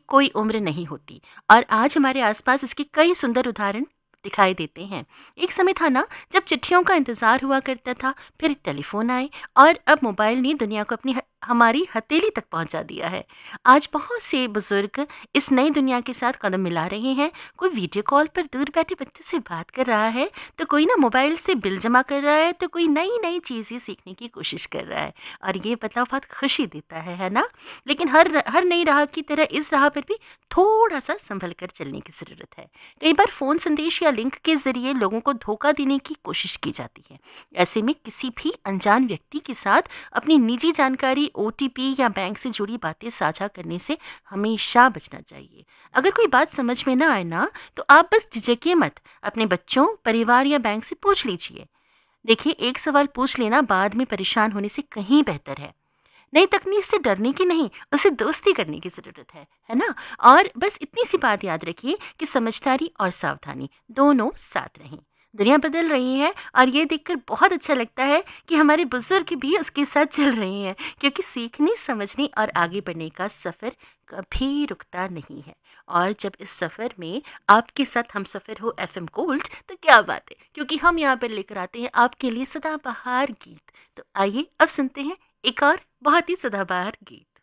कोई उम्र नहीं होती और आज हमारे आसपास इसके कई सुंदर उदाहरण दिखाई देते हैं। एक समय था ना जब चिट्ठियों का इंतजार हुआ करता था, फिर टेलीफोन आए और अब मोबाइल ने दुनिया को हमारी हथेली तक पहुंचा दिया है। आज बहुत से बुजुर्ग इस नई दुनिया के साथ कदम मिला रहे हैं। कोई वीडियो कॉल पर दूर बैठे बच्चे से बात कर रहा है, तो कोई ना मोबाइल से बिल जमा कर रहा है, तो कोई नई नई चीजें सीखने की कोशिश कर रहा है। और ये बदलाव बहुत खुशी देता है ना। लेकिन हर हर नई राह की तरह इस राह पर भी थोड़ा सा संभल कर चलने की जरूरत है। कई बार फोन संदेश या लिंक के जरिए लोगों को धोखा देने की कोशिश की जाती है। ऐसे में किसी भी अनजान व्यक्ति के साथ अपनी निजी जानकारी, ओटीपी या बैंक से जुड़ी बातें साझा करने से हमेशा बचना चाहिए। अगर कोई बात समझ में ना आए ना, तो आप बस झिझकिए मत, अपने बच्चों, परिवार या बैंक से पूछ लीजिए। देखिए, एक सवाल पूछ लेना बाद में परेशान होने से कहीं बेहतर है। नई तकनीक से डरने की नहीं, उसे दोस्ती करने की ज़रूरत है ना? और बस इतनी सी बात याद रखिए कि समझदारी और सावधानी दोनों साथ रहें। दुनिया बदल रही है और ये देखकर बहुत अच्छा लगता है कि हमारे बुजुर्ग भी उसके साथ चल रहे हैं, क्योंकि सीखने, समझने और आगे बढ़ने का सफ़र कभी रुकता नहीं है। और जब इस सफ़र में आपके साथ हम सफ़र हो एफएम गोल्ड, तो क्या बात है, क्योंकि हम यहाँ पर लेकर आते हैं आपके लिए सदाबहार गीत। तो आइए अब सुनते हैं एक और बहुत ही सदाबहार गीत।